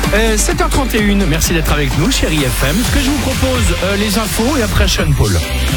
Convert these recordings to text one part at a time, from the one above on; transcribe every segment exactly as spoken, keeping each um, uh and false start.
Euh, sept heures trente et une, merci d'être avec nous, chérie F M. Ce que je vous propose, euh, les infos et après Sean Paul.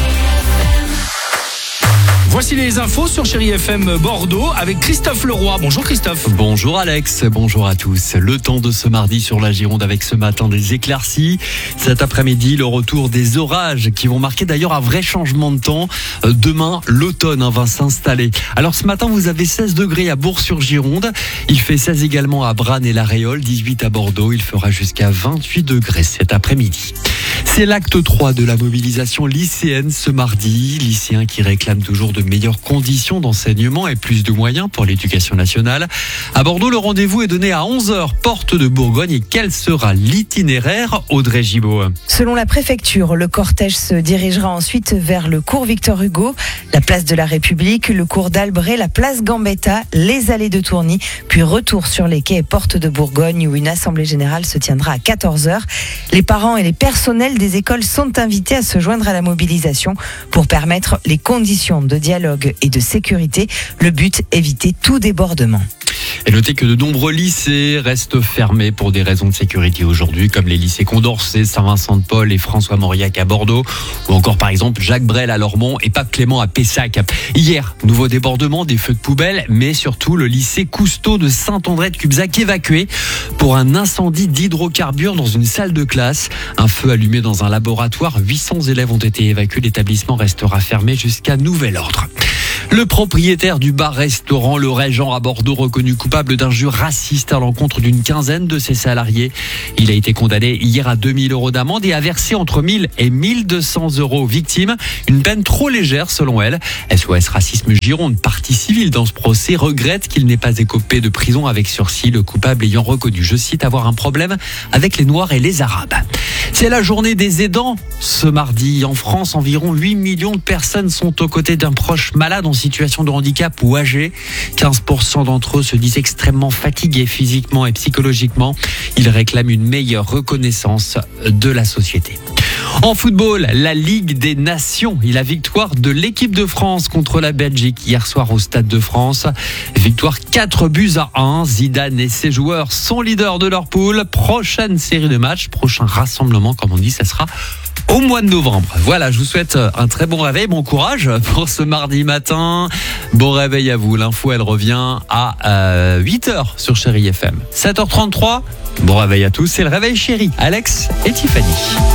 Voici les infos sur Chérie F M Bordeaux avec Christophe Leroy. Bonjour Christophe. Bonjour Alex, bonjour à tous. Le temps de ce mardi sur la Gironde avec ce matin des éclaircies. Cet après-midi, le retour des orages qui vont marquer d'ailleurs un vrai changement de temps. Demain, l'automne va s'installer. Alors ce matin, vous avez seize degrés à Bourg-sur-Gironde. Il fait seize également à Branne et la Réole, dix-huit à Bordeaux. Il fera jusqu'à vingt-huit degrés cet après-midi. C'est l'acte trois de la mobilisation lycéenne ce mardi. Lycéens qui réclament toujours de meilleures conditions d'enseignement et plus de moyens pour l'éducation nationale. À Bordeaux, le rendez-vous est donné à onze heures, porte de Bourgogne. Et quel sera l'itinéraire, Audrey Gibaud? Selon la préfecture, le cortège se dirigera ensuite vers le cours Victor Hugo, la place de la République, le cours d'Albret, la place Gambetta, les allées de Tourny, puis retour sur les quais et porte de Bourgogne où une assemblée générale se tiendra à quatorze heures. Les parents et les personnels des écoles sont invités à se joindre à la mobilisation pour permettre les conditions de dialogue et de sécurité. Le but, éviter tout débordement. Et notez que de nombreux lycées restent fermés pour des raisons de sécurité aujourd'hui, comme les lycées Condorcet, Saint-Vincent-de-Paul et François-Mauriac à Bordeaux, ou encore par exemple Jacques Brel à Lormont et Pape Clément à Pessac. Hier, nouveau débordement, des feux de poubelle, mais surtout le lycée Cousteau de Saint-André de Cubzac évacué pour un incendie d'hydrocarbures dans une salle de classe. Un feu allumé dans un laboratoire, huit cents élèves ont été évacués, l'établissement restera fermé jusqu'à nouvel ordre. Le propriétaire du bar-restaurant Le Régent à Bordeaux, reconnu coupable d'injures racistes à l'encontre d'une quinzaine de ses salariés. Il a été condamné hier à deux mille euros d'amende et a versé entre mille et mille deux cents euros aux victimes. Une peine trop légère selon elle. S O S Racisme Gironde, partie civile dans ce procès, regrette qu'il n'ait pas écopé de prison avec sursis, le coupable ayant reconnu, je cite, avoir un problème avec les Noirs et les Arabes. C'est la journée des aidants. Ce mardi, en France, environ huit millions de personnes sont aux côtés d'un proche malade en situation de handicap ou âgé. quinze pour cent d'entre eux se disent extrêmement fatigués physiquement et psychologiquement. Ils réclament une meilleure reconnaissance de la société. En football, la Ligue des Nations et la victoire de l'équipe de France contre la Belgique hier soir au Stade de France. Victoire quatre buts à un. Zidane et ses joueurs sont leaders de leur poule. Prochaine série de matchs, prochain rassemblement, comme on dit, ça sera au mois de novembre. Voilà, je vous souhaite un très bon réveil, bon courage pour ce mardi matin. Bon réveil à vous. L'info, elle revient à euh, huit heures sur Chérie F M. sept heures trente-trois, bon réveil à tous. C'est le réveil chéri. Alex et Tiffany.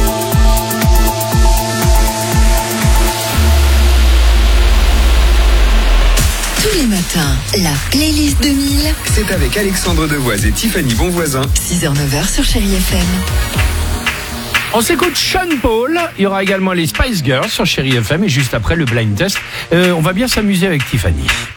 Tous les matins, la playlist deux mille. C'est avec Alexandre Devoise et Tiffany Bonvoisin. six heures neuf heures sur Chérie F M. On s'écoute Sean Paul. Il y aura également les Spice Girls sur Chérie F M et juste après le blind test. Euh, on va bien s'amuser avec Tiffany.